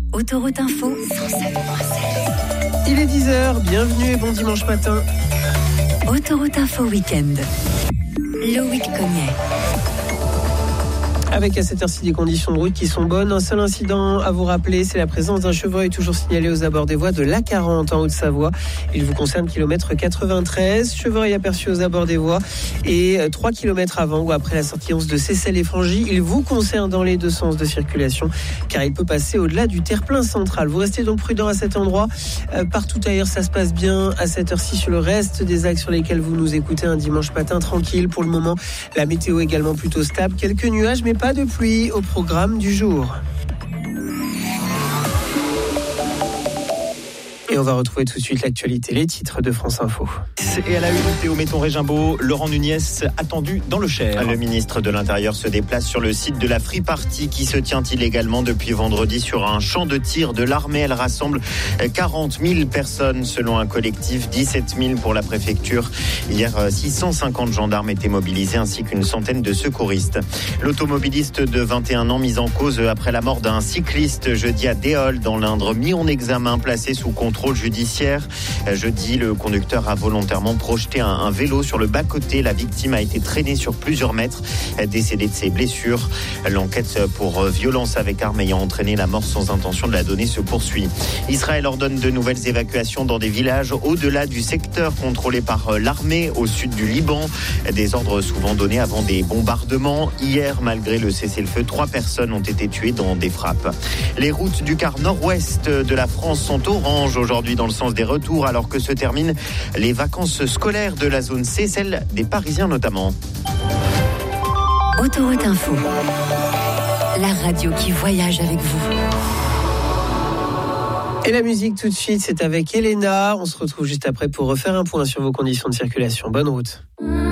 Autoroute Info 107.7. Il est 10h, bienvenue et bon dimanche matin. Autoroute Info Week-end. Loïc Cognet. Avec à cette heure-ci des conditions de route qui sont bonnes. Un seul incident à vous rappeler, c'est la présence d'un chevreuil toujours signalé aux abords des voies de l'A40 en Haute-Savoie. Il vous concerne kilomètre 93. Chevreuil aperçu aux abords des voies et 3 km avant ou après la sortie 11 de Seyssel et Frangy. Il vous concerne dans les deux sens de circulation car il peut passer au-delà du terre-plein central. Vous restez donc prudent à cet endroit. Partout ailleurs, ça se passe bien à cette heure-ci sur le reste des axes sur lesquels vous nous écoutez un dimanche matin tranquille. Pour le moment, la météo également plutôt stable. Quelques nuages, mais pas de pluie au programme du jour. Et on va retrouver tout de suite l'actualité, les titres de France Info. Et à la une, Théo Metton-Régimbaud, Laurent Nunez attendu dans le Cher. Le ministre de l'Intérieur se déplace sur le site de la Free Party qui se tient illégalement depuis vendredi sur un champ de tir de l'armée. Elle rassemble 40 000 personnes selon un collectif, 17 000 pour la préfecture. Hier, 650 gendarmes étaient mobilisés ainsi qu'une centaine de secouristes. L'automobiliste de 21 ans mis en cause après la mort d'un cycliste jeudi à Déol dans l'Indre, mis en examen, placé sous contrôle judiciaire. Jeudi, le conducteur a volontairement projeté un vélo sur le bas-côté. La victime a été traînée sur plusieurs mètres, décédée de ses blessures. L'enquête pour violence avec arme ayant entraîné la mort sans intention de la donner se poursuit. Israël ordonne de nouvelles évacuations dans des villages au-delà du secteur contrôlé par l'armée au sud du Liban. Des ordres souvent donnés avant des bombardements. Hier, malgré le cessez-le-feu, 3 personnes ont été tuées dans des frappes. Les routes du quart nord-ouest de la France sont oranges aujourd'hui dans le sens des retours, alors que se terminent les vacances scolaires de la zone C, celle des Parisiens notamment. Autoroute Info, la radio qui voyage avec vous. Et la musique tout de suite, c'est avec Elena. On se retrouve juste après pour refaire un point sur vos conditions de circulation. Bonne route.